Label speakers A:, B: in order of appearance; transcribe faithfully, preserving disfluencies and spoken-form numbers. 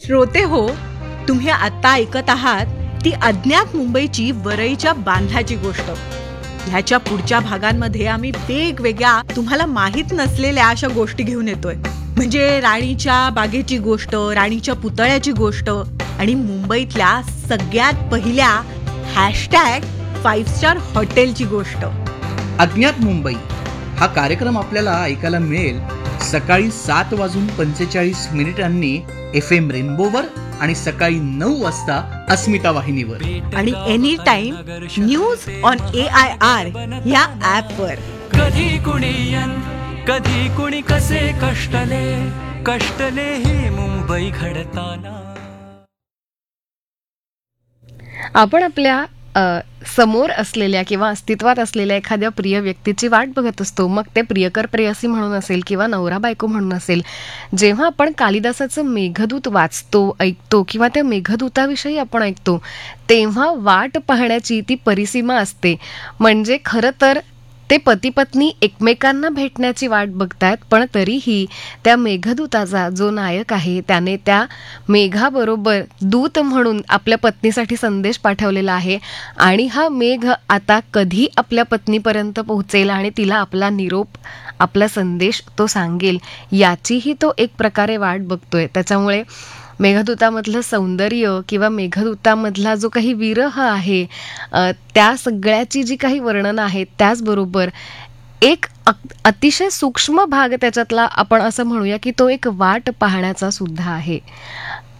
A: श्रोते हो, तुम्ही आता ऐकत आहात ती अज्ञात मुंबईची वरईच्या बांधाची गोष्ट. ह्याच्या पुढच्या भागांमध्ये आम्ही वेगवेगळ्या तुम्हाला माहित नसलेल्या अशा गोष्टी घेऊन येतोय. म्हणजे राणीच्या बागेची गोष्ट, राणीच्या पुतळ्याची गोष्ट आणि मुंबईतल्या सगळ्यात पहिल्या हॅशटॅग फाईव्ह स्टार हॉटेलची गोष्ट.
B: अज्ञात मुंबई हा कार्यक्रम आपल्याला ऐकायला मिळेल सकाळी सात वाजून पंचेचाळीस मिनिटांनी एफ एम रेनबोवर आणि सकाळी नऊ वाजता अस्मिता वाहिनीवर
A: आणि any time news on A I R या ऍप वर.
C: कधी कुणी यन कधी कुणी कसे कष्टले कष्टले ही मुंबई घडताना.
D: आपण आपल्या अ, समोर असलेल्या किंवा अस्तित्वात असलेल्या एखाद्या प्रिय व्यक्तीची वाट बघत असतो. मग ते प्रियकर प्रेयसी म्हणून असेल किंवा नवरा बायको म्हणून असेल. जेव्हा आपण कालिदासाचं मेघदूत वाचतो, ऐकतो किंवा त्या मेघदूताविषयी आपण ऐकतो, तेव्हा वाट पाहण्याची ती परिसीमा असते. म्हणजे खरं तर ते पती पत्नी एकमेकांना भेटण्याची वाट बघतायत, पण तरीही त्या मेघदूताचा जो नायक आहे त्याने त्या मेघाबरोबर दूत म्हणून आपल्या पत्नीसाठी संदेश पाठवलेला आहे. आणि हा मेघ आता कधी आपल्या पत्नीपर्यंत पोहोचेल आणि तिला आपला निरोप, आपला संदेश तो सांगेल, याचीही तो एक प्रकारे वाट बघतोय. त्याच्यामुळे मेघदूतामधलं सौंदर्य किंवा मेघदूतामधला जो काही विरह आहे, त्या सगळ्याची जी काही वर्णनं आहेत, त्याचबरोबर एक अतिशय सूक्ष्म भाग त्याच्यातला आपण असं म्हणूया की तो एक वाट पाहण्याचा सुद्धा आहे.